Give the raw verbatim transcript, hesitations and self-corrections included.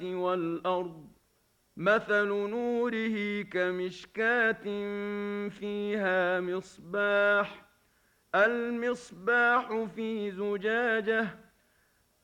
والأرض مثل نوره كمشكاة فيها مصباح المصباح في زجاجة